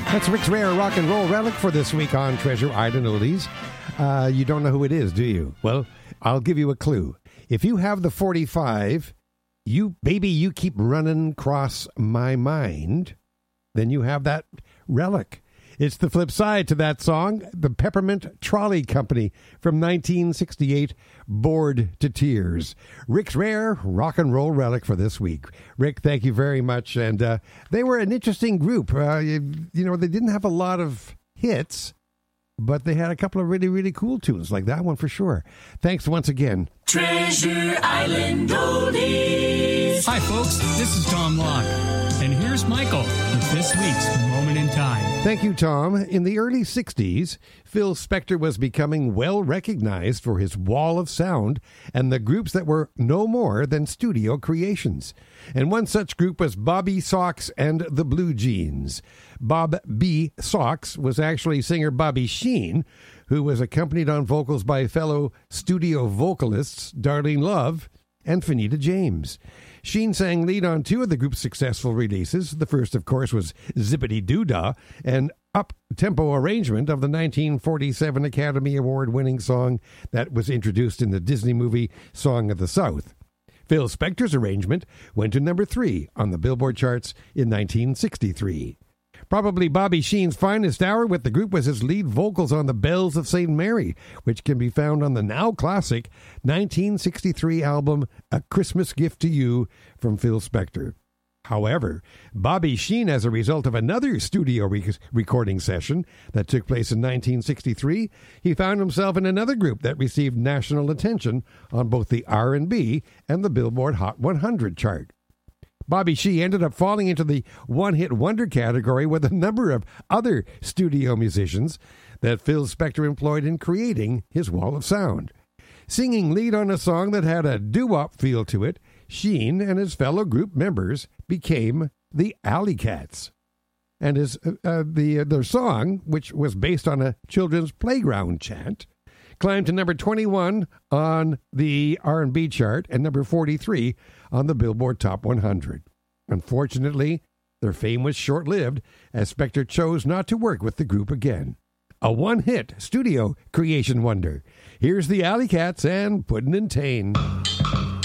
That's Rick's Rare Rock and Roll Relic for this week on Treasure Island Oldies. You don't know who it is, do you? Well, I'll give you a clue. If you have the 45, you keep running across my mind, then you have that relic. It's the flip side to that song, the Peppermint Trolley Company from 1968, Bored to Tears. Rick's Rare Rock and Roll Relic for this week. Rick, thank you very much. And they were an interesting group. They didn't have a lot of hits, but they had a couple of really, really cool tunes, like that one for sure. Thanks once again. Treasure Island Oldies. Hi, folks. This is Tom Locke. And here's Michael with this week's Moment in Time. Thank you, Tom. In the early 60s, Phil Spector was becoming well recognized for his wall of sound and the groups that were no more than studio creations. And one such group was Bobby Sox and the Blue Jeans. Bob B. Sox was actually singer Bobby Sheen, who was accompanied on vocals by fellow studio vocalists Darlene Love and Fanita James. Sheen sang lead on two of the group's successful releases. The first, of course, was Zippity Doo-Dah, an up-tempo arrangement of the 1947 Academy Award-winning song that was introduced in the Disney movie Song of the South. Phil Spector's arrangement went to number 3 on the Billboard charts in 1963. Probably Bobby Sheen's finest hour with the group was his lead vocals on the Bells of St. Mary, which can be found on the now classic 1963 album A Christmas Gift to You from Phil Spector. However, Bobby Sheen, as a result of another studio recording session that took place in 1963, he found himself in another group that received national attention on both the R&B and the Billboard Hot 100 chart. Bobby Sheen ended up falling into the one-hit wonder category with a number of other studio musicians that Phil Spector employed in creating his wall of sound. Singing lead on a song that had a doo-wop feel to it, Sheen and his fellow group members became the Alley Cats. And their song, which was based on a children's playground chant, climbed to number 21 on the R&B chart and number 43 on the Billboard Top 100. Unfortunately, their fame was short-lived as Spector chose not to work with the group again. A one-hit studio creation wonder. Here's the Alley Cats and Puddin' and Tane.